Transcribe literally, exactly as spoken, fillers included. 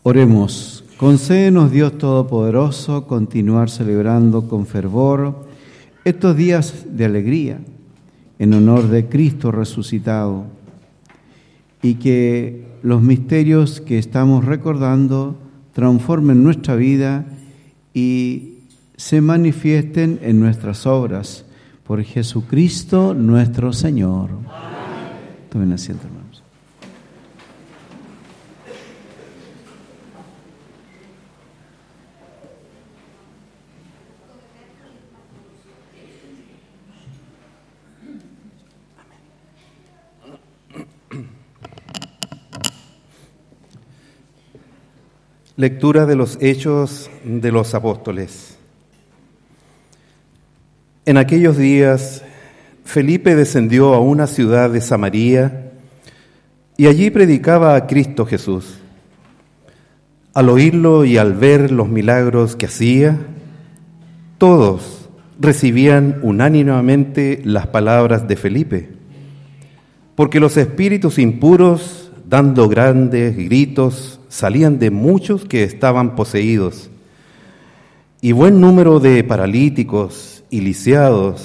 Oremos. Concédenos, Dios Todopoderoso, continuar celebrando con fervor estos días de alegría en honor de Cristo resucitado, y que los misterios que estamos recordando transformen nuestra vida y se manifiesten en nuestras obras. Por Jesucristo nuestro Señor. Amén. Tomen asiento, hermanos. Lectura de los Hechos de los Apóstoles. En aquellos días, Felipe descendió a una ciudad de Samaria y allí predicaba a Cristo Jesús. Al oírlo y al ver los milagros que hacía, todos recibían unánimemente las palabras de Felipe, porque los espíritus impuros, dando grandes gritos, salían de muchos que estaban poseídos, y buen número de paralíticos y lisiados